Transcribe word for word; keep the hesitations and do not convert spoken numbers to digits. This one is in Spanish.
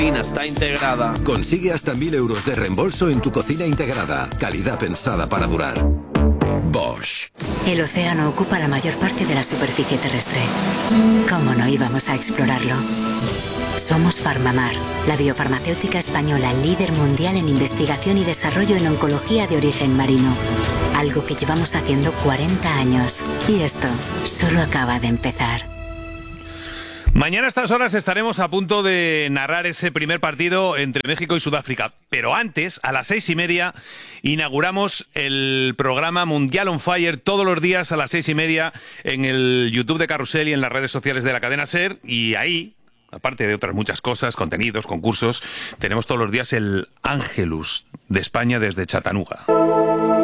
está integrada. Consigue hasta mil euros de reembolso en tu cocina integrada. Calidad pensada para durar. Bosch. El océano ocupa la mayor parte de la superficie terrestre. ¿Cómo no íbamos a explorarlo? Somos Farmamar, la biofarmacéutica española líder mundial en investigación y desarrollo en oncología de origen marino. Algo que llevamos haciendo cuarenta años. Y esto solo acaba de empezar. Mañana a estas horas estaremos a punto de narrar ese primer partido entre México y Sudáfrica. Pero antes, a las seis y media, inauguramos el programa Mundial on Fire todos los días a las seis y media en el YouTube de Carrusel y en las redes sociales de la cadena SER. Y ahí, aparte de otras muchas cosas, contenidos, concursos, tenemos todos los días el Ángelus de España desde Chattanooga.